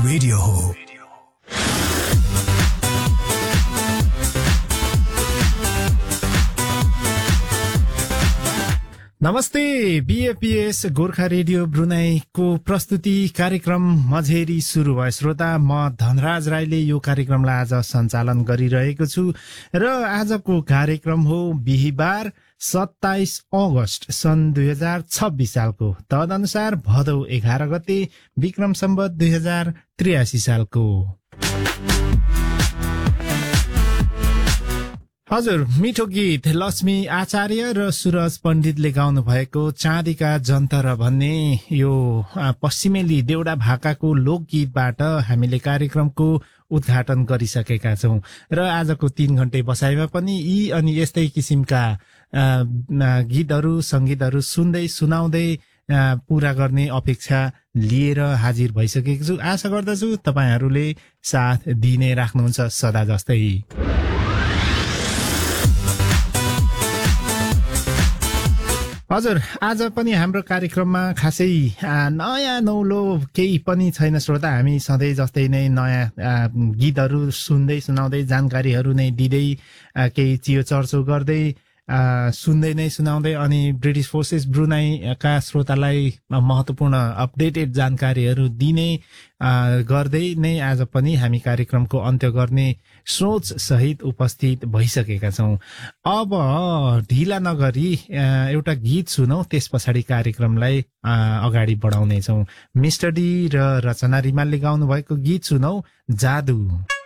Radio हो। नमस्ते, BAPS Gorkha radio ब्रुनाईको प्रस्तुति कार्यक्रम मझेरी सुरु भयो। श्रोता, म धनराज राईले यो कार्यक्रमलाई आज सञ्चालन गरिरहेको छु र आजको कार्यक्रम हो बिहीबार 27 अगस्त सन् 2026 सालको, तदनुसार भदौ 11 गते विक्रम सम्वत 2083 सालको। हजुर, मिठो गीत लक्ष्मी आचार्य र सुरज पण्डितले गाउनु भएको चाँदीका जन्तर भन्ने यो पश्चिमेली देउडा भाकाको लोकगीतबाट हामीले कार्यक्रमको उद्घाटन गरिसकेका छौं र आजको 3 घण्टे बसाइमा पनि यी अनि यस्तै किसिमका गीतहरू संगीतहरू सुन्दै सुनाउँदै पूरा गर्ने अपेक्षा लिएर हाजिर भइसकेको छु। आशा गर्दछु तपाईहरूले साथ दिने राख्नुहुन्छ सदा जस्तै। हजुर, आज पनि हाम्रो कार्यक्रममा खासै नयाँ नौलो केही पनि छैन श्रोता। हामी सधैँ जस्तै नै नयाँ गीतहरू सुन्दै सुनाउँदै जानकारीहरू नै दिँदै केही चियो चर्चो गर्दै सुन्दै नै सुनाउँदै अनि ब्रिटिस फोर्सेस ब्रुनाईका श्रोतालाई महत्वपूर्ण अपडेटेड जानकारीहरू दिने गर्दै नै आज पनि हामी कार्यक्रमको अन्त्य गर्ने सोच सहित उपस्थित भइसकेका छौं। अब ढिला नगरी एउटा गीत सुनौ, त्यस पछाडि कार्यक्रमलाई अगाडि बढाउनेछौं। मिस्टर डी र रचना रिमालले गाउनु भएको गीत सुनौ, जादु।